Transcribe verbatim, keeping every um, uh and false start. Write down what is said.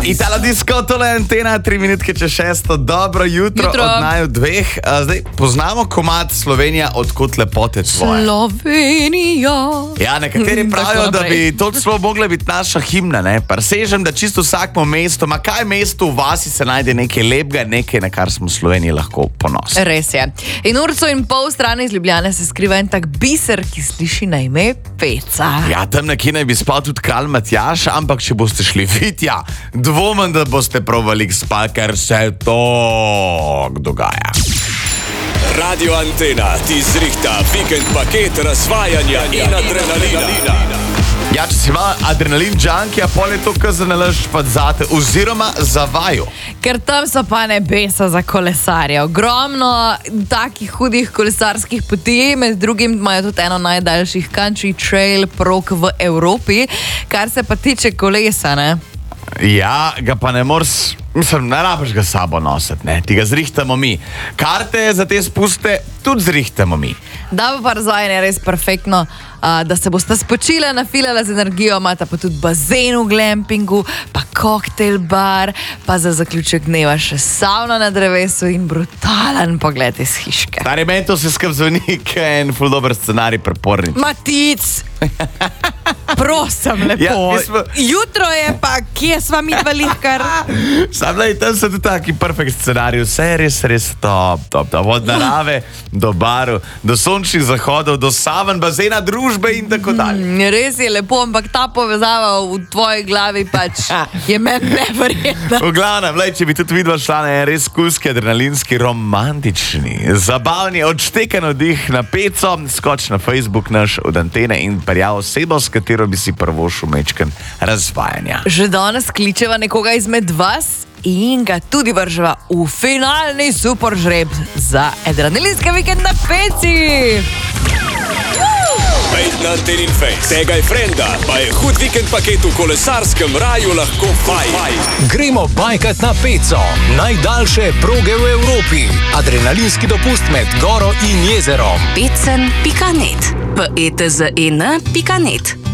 Italo Disco, tole je Antena, tri minutke čez šesto. Dobro jutro, jutro. Od naju dveh. Uh, zdaj, poznamo komad Slovenija, odkot lepote tvoje. Slovenija. Ja, nekateri pravijo, da bi to celo mogla biti naša himna, ne? Presežem, da čisto vsakmo mesto, ma kaj mesto v vasi se najde nekaj lepega, nekaj, na kar smo v Sloveniji lahko ponosni. Res je. In urco in pol strani iz Ljubljane se skriva en tak biser, ki sliši na ime Peca. Ja, tam nekje naj bi spal tudi Kralj Matjaž, ampak če boste šli vitja, dvomim, da boste probali spati, ker se to dogaja. Radio Antena ti zrihta vikend paket razvajanja in adrenalina. Ja, če si ima adrenalin junkie, pol je to kar za nalašč pa zate, oziroma za vaju. Ker tam so pa nebesa za kolesarje. Ogromno takih hudih kolesarskih poti, med drugim imajo tudi eno najdaljših country trail prog v Evropi, kar se pa tiče kolesa, ne? Ja, ga pa ne moreš, mislim, ne rabiš ga sabo nositi, ne, ti ga zrihtamo mi. Karte za te spuste tudi zrihtamo mi. Da bo pa razvajanje res perfektno, uh, da se boste spočile, nafilale z energijo, imate pa tudi bazen v glampingu, pa koktel bar, pa za zaključek dneva še savna na drevesu in brutalen pogled iz hiške. Stari, meni to se skrb zvoni, kaj je en ful dober scenarij prepornic. Matic! Prosim, lepo. Ja, mi smo- Jutro je pa, kje sva mi dva lihkar? Sam, lej, tam so tudi taki perfekt scenarij, vse je res, res top, top, top. Od narave do baru, do sončnih zahodov, do saven, bazena, družbe in tako dalje. Mm, res je lepo, ampak ta povezava v tvoji glavi pač je meni neverjetna. V glavnem, lej, če bi tudi videla šla na en res kulski, adrenalinski, romantični, zabavni, odštekan oddih na Peco, skoč na Facebook naš od Antene in prijav osebo, s katero bi si prvošel mečken razvajanja. Že danes kličeva nekoga izmed vas in ga tudi vrževa v finalni super žreb za adrenalinski vikend na Peci. Pejt na Antenin Face, tegaj frenda, pa je hud vikend paket v kolesarskem raju lahko faj. Gremo bajkat na Peco, najdaljše proge v Evropi. Adrenalinski dopust med goro in jezerom. pecen pika net. P E T Z E N pika net.